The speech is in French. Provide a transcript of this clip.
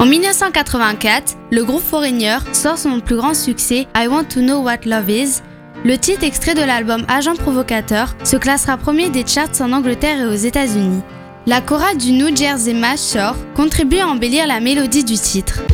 En 1984, le groupe Foreigner sort son plus grand succès I Want to Know What Love Is. Le titre extrait de l'album Agent Provocateur se classera premier des charts en Angleterre et aux États-Unis. La chorale du New Jersey Mass Shore contribue à embellir la mélodie du titre.